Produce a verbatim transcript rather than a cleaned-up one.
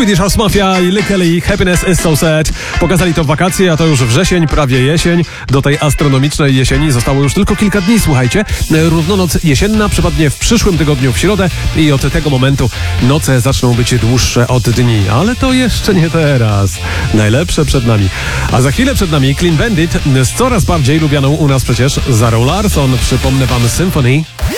Swedish House Mafia i Lykke Happiness is so sad. Pokazali to w wakacje, a to już wrzesień, prawie jesień. Do tej astronomicznej jesieni zostało już tylko kilka dni, słuchajcie. Równonoc jesienna przypadnie w przyszłym tygodniu w środę i od tego momentu noce zaczną być dłuższe od dni. Ale to jeszcze nie teraz. Najlepsze przed nami. A za chwilę przed nami Clean Bandit z coraz bardziej lubianą u nas przecież Zarą Larsson. Przypomnę wam Symphony.